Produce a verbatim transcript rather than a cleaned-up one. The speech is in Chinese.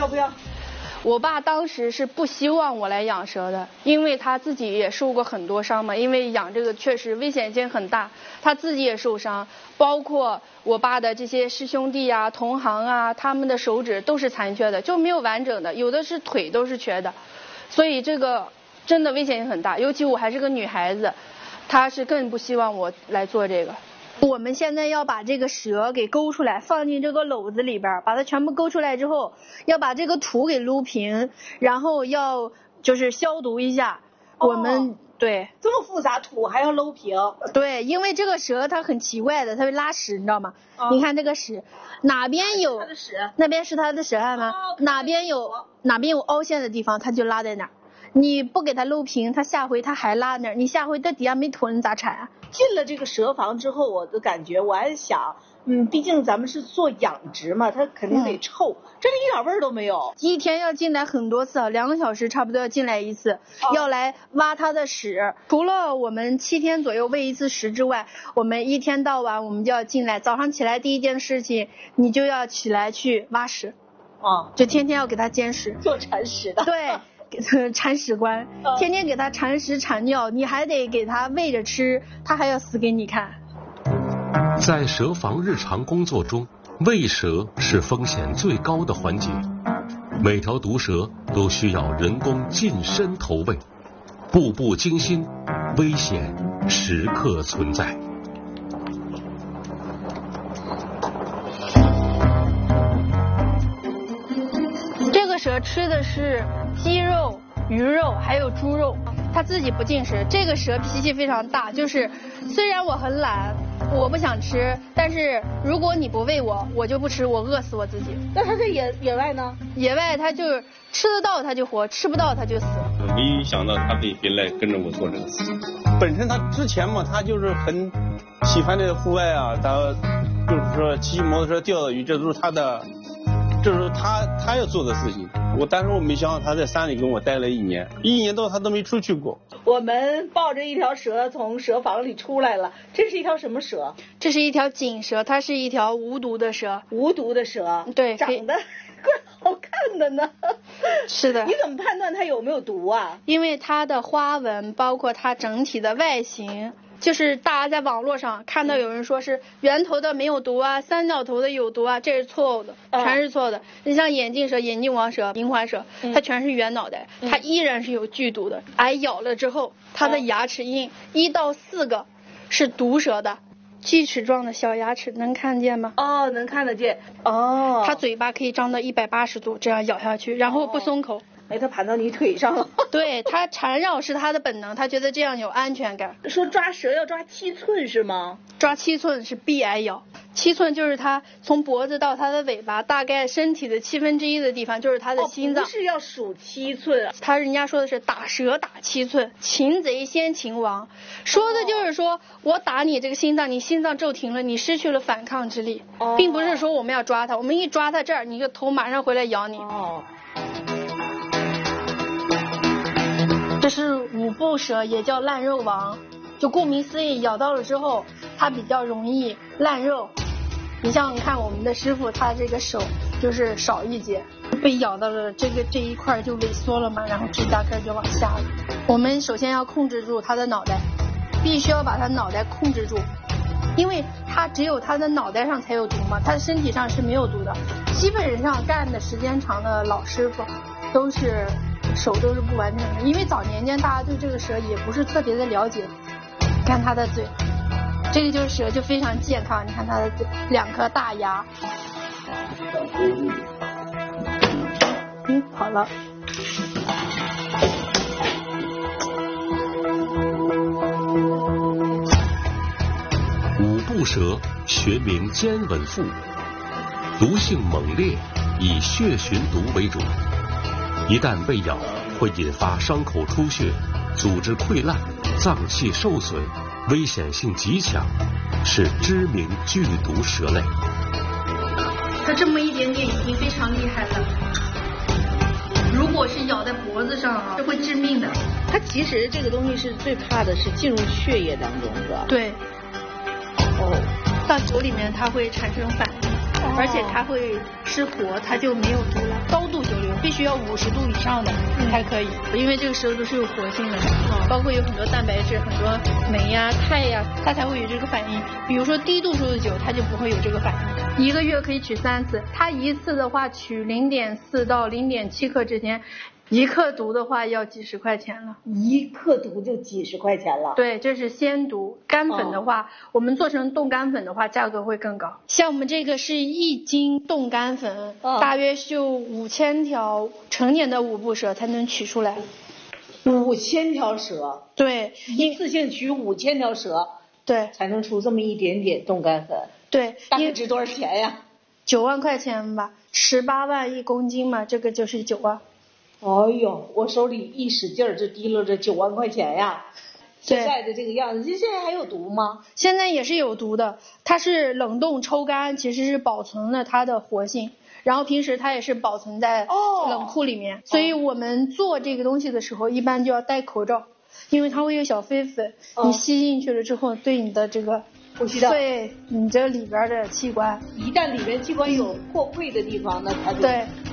要不要？ 我爸当时是不希望我来养蛇的，因为他自己也受过很多伤嘛，因为养这个确实危险性很大，他自己也受伤，包括我爸的这些师兄弟啊、同行啊，他们的手指都是残缺的，就没有完整的，有的是腿都是瘸的，所以这个真的危险性很大，尤其我还是个女孩子，他是更不希望我来做这个。我们现在要把这个蛇给勾出来，放进这个篓子里边，把它全部勾出来之后，要把这个土给撸平，然后要就是消毒一下。哦、我们对这么复杂，土还要搂平。 对，因为这个蛇它很奇怪的，它会拉屎，你知道吗？哦、你看这个屎，哪边有它的屎， 那边是它的屎看吗？哦、哪边有哪边有凹陷的地方，它就拉在哪儿。你不给它搂平，它下回它还拉那儿，你下回它底下没土，你咋铲啊？ 进了这个蛇房之后，我的感觉我还想，嗯，毕竟咱们是做养殖嘛，它肯定得臭，嗯、这里一点味儿都没有。 一天要进来很多次，两个小时差不多要进来一次，哦、要来挖它的屎。除了我们七天左右喂一次食之外，我们一天到晚我们就要进来，早上起来第一件事情，你就要起来去挖屎， 啊， 就天天要给它捡屎， 做铲屎的。 对。铲屎官，天天给他铲屎铲尿，你还得给他喂着吃，他还要死给你看。 在蛇房日常工作中，喂蛇是风险最高的环节，每条毒蛇都需要人工近身投喂，步步惊心，危险时刻存在。 这个蛇吃的是鸡肉、鱼肉还有猪肉，它自己不进食。这个蛇脾气非常大，就是虽然我很懒，我不想吃，但是如果你不喂我，我就不吃，我饿死我自己。 那它在野野外呢？ 野外它就是吃得到它就活，吃不到它就死。 没想到它会回来跟着我做这个事。 本身他之前嘛，他就是很喜欢这个户外啊，他就是说骑摩托车、钓钓鱼，这都是他的。这是他他要做的事情，我但是我没想到他在山里跟我待了一年，一年多他都没出去过。 我们抱着一条蛇从蛇房里出来了，这是一条什么蛇？ 这是一条锦蛇，它是一条无毒的蛇。 无毒的蛇， 对， 长得怪好看的呢。 是的。 你怎么判断它有没有毒啊？ 因为它的花纹，包括它整体的外形。就是大家在网络上看到有人说是圆头的没有毒啊，三角头的有毒啊，这是错误的，全是错的。你像眼镜蛇、眼镜王蛇、鸣环蛇，它全是圆脑袋，它依然是有剧毒的。挨咬了之后，它的牙齿印一到四个是毒蛇的，锯齿状的小牙齿，能看见吗？ 哦，能看得见。哦， 它嘴巴可以张到一百八十度，这样咬下去，然后不松口。 哎，它盘到你腿上了。 对，它缠绕是它的本能，它觉得这样有安全感。 说抓蛇要抓七寸是吗？ 抓七寸是必挨咬，七寸就是它从脖子到它的尾巴，大概身体的七分之一的地方就是它的心脏。 哦、不是要数七寸， 他人家说的是打蛇打七寸，擒贼先擒王，说的就是说、哦、我打你这个心脏，你心脏骤停了，你失去了反抗之力，哦、并不是说我们要抓它，我们一抓它这儿，你个头马上回来咬你。哦。这是五步蛇，也叫烂肉王，就顾名思义，咬到了之后，它比较容易烂肉。你像看我们的师傅，他这个手就是少一节，被咬到了这个这一块就萎缩了嘛，然后指甲盖就往下了。我们首先要控制住他的脑袋，必须要把他脑袋控制住，因为他只有他的脑袋上才有毒嘛，他的身体上是没有毒的。基本上干的时间长的老师傅都是。手都是不完整的，因为早年间大家对这个蛇也不是特别的了解。你看它的嘴，这个就是蛇，就非常健康。你看它的嘴，两颗大牙。嗯，跑了。 五步蛇学名尖吻腹，毒性猛烈，以血寻毒为主。一旦被咬，会引发伤口出血、组织溃烂、脏器受损，危险性极强，是知名剧毒蛇类。 它这么一点点已经非常厉害了，如果是咬在脖子上啊，是会致命的。 它其实这个东西是最怕的是进入血液当中，是吧？ 对。哦。到酒里面它会产生反应，哦、而且它会失活，它就没有毒了。高度酒流。 须要五十度以上的才可以，因为这个石头是有活性的， 嗯、 包括有很多蛋白质、很多酶呀、肽呀，它才会有这个反应。比如说低度数的酒，它就不会有这个反应。一个月可以取三次，它一次的话取零点四到零点七克之间。一克毒的话要几十块钱了， 一克毒就几十块钱了。 对，这是鲜毒。干粉的话，哦、我们做成冻干粉的话，价格会更高。像我们这个是一斤冻干粉，哦、大约就五千条成年的五步蛇才能取出来。 五千条蛇？ 对， 一次性取五千条蛇， 对， 才能出这么一点点冻干粉。 对， 大概值多少钱呀？ 九万块钱吧，十八万一公斤嘛，这个就是九万。 哎呦，我手里一使劲儿就提溜着九万块钱呀！现在的这个样子，这现在还有毒吗？ 现在也是有毒的，它是冷冻抽干，其实是保存了它的活性，然后平时它也是保存在冷库里面，哦、所以我们做这个东西的时候，一般就要戴口罩，因为它会有小飞粉，哦、你吸进去了之后，对你的这个呼吸道， 对你这里边的器官， 一旦里面器官有破溃的地方，那它就对